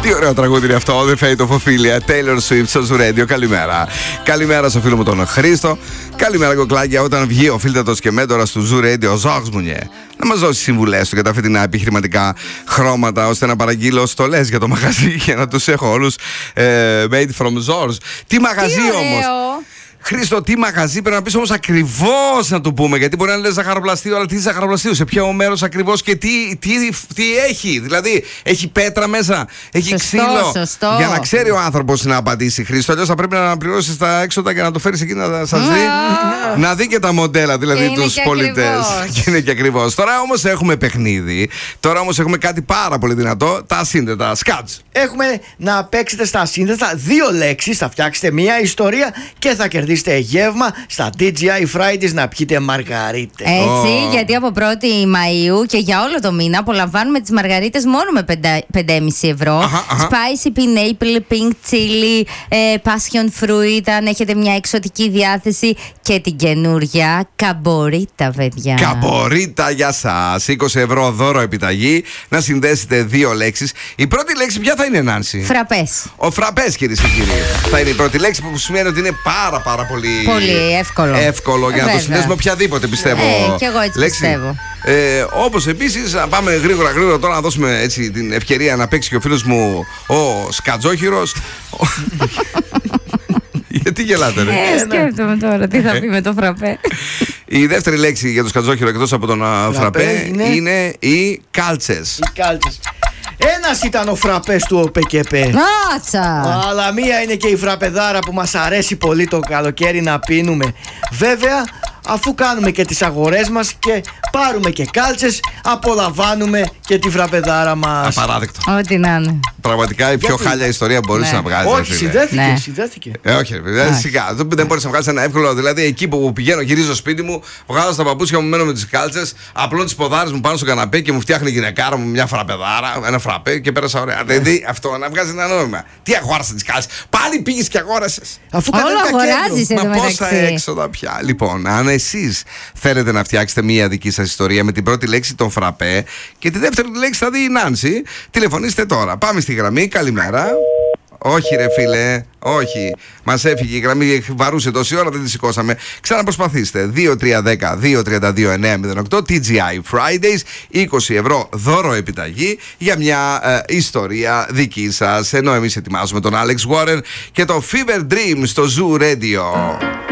Τι ωραίο τραγούδι είναι αυτό. The Fate of Ophelia, Taylor Swift στο Zoo Radio. Καλημέρα. Καλημέρα στο φίλο μου τον Χρήστο. Καλημέρα, κοκλάκια. Όταν βγει ο φίλτατος και μέντορας του Zoo Radio, ο Ζόχς Μουνιέ, να μας δώσει συμβουλές του για τα φετινά επιχειρηματικά χρώματα, ώστε να παραγγείλω στολές για το μαγαζί και να τους έχω όλους made from Zorz. Τι μαγαζί όμως! Χρήστο, τι μαγαζί, πρέπει να πεις όμως ακριβώς να το πούμε. Γιατί μπορεί να λες ζαχαροπλαστείο, αλλά τι ζαχαροπλαστείο, σε ποιο μέρος ακριβώς και τι έχει. Δηλαδή, έχει πέτρα μέσα, έχει ξύλο. Σωστό. Για να ξέρει ο άνθρωπος να απαντήσει, Χρήστο. Αλλιώς θα πρέπει να πληρώσεις τα έξοδα και να το φέρεις εκεί να σας δει. Να δει και τα μοντέλα, δηλαδή τους πολιτές. Και είναι και ακριβώς. Τώρα όμως έχουμε παιχνίδι. Τώρα όμως έχουμε κάτι πάρα πολύ δυνατό. Τα ασύνδετα. Σκάτς. Έχουμε να παίξετε στα ασύνδετα 2 λέξεις. Θα φτιάξετε μια ιστορία και θα κερδίσετε γεύμα στα TGI Fridays να πιείτε μαργαρίτες. Έτσι, γιατί από 1η Μαΐου και για όλο το μήνα απολαμβάνουμε τις μαργαρίτες μόνο με 5,5 ευρώ. Spicy pineapple, pink chili, passion fruit, αν έχετε μια εξωτική διάθεση, και την καινούρια καμπορίτα, παιδιά. Καμπορίτα για σας. 20 ευρώ δώρο επιταγή. Να συνδέσετε 2 λέξεις. Η πρώτη λέξη ποια θα είναι, Νάνση? Φραπές. Ο φραπές, κυρίες και κύριοι. Θα είναι η πρώτη λέξη, που σημαίνει ότι είναι πάρα πολύ εύκολο. Για να το συνδέσουμε οποιαδήποτε, πιστεύω. Και εγώ έτσι λέξη. πιστεύω. Όπως επίσης, να πάμε γρήγορα τώρα να δώσουμε έτσι την ευκαιρία να παίξει και ο φίλος μου ο Σκατζόχυρος. Γιατί γελάτε, ρε? Σκέφτομαι τώρα τι θα πει με το φραπέ. Η δεύτερη λέξη για το Σκατζόχυρο εκτός από τον φραπέ είναι οι κάλτσες. Οι κάλτσες. Ένας ήταν ο φραπές του ΟΠΚΠ. Αλλά μία είναι και η φραπεδάρα που μας αρέσει πολύ το καλοκαίρι να πίνουμε. Βέβαια, αφού κάνουμε και τις αγορές μας και πάρουμε και κάλτσες, απολαμβάνουμε και τη φραπεδάρα μας. Απαράδεκτο. Ό,τι να είναι. Πραγματικά η πιο χάλια ιστορία μπορείς να βγάλεις. Όχι, συνδέθηκε. Όχι, σιγά. Δεν μπορείς να βγάλεις ένα εύκολο. Δηλαδή, εκεί που πηγαίνω, γυρίζω στο σπίτι μου, βγάζω τα παπούτσια μου, μένω με τις κάλτσες, απλώνω τις ποδάρες μου πάνω στο καναπέ και μου φτιάχνει η γυναικάρα μου μια φραπεδάρα, ένα φραπέ και πέρασα ωραία. Δηλαδή, αυτό να βγάζει ένα νόημα. Τι αγόρασε τις κάλτσες? Πάλι πήγες και αγόρασες. Αφού αγοράζεις εδώ μεταξύ. Πόσα έξοδα πια. Λοιπόν, αν εσείς θέλετε να φτιάξετε μια δική σας ιστορία με την πρώτη λέξη τον φραπέ και τη δεύτερη λέξη θα δει η Νάνση, τηλεφωνήστε τώρα. Πάμε στη γραμμή. Καλημέρα. Όχι, ρε φίλε, όχι. Μας έφυγε η γραμμή, βαρούσε τόση ώρα, δεν τη σηκώσαμε. Ξαναπροσπαθήστε. 2310-232-908 TGI Fridays. 20 ευρώ δώρο επιταγή για μια ιστορία δική σας. Ενώ εμείς ετοιμάζουμε τον Alex Warren και το Fever Dream στο Zoo Radio.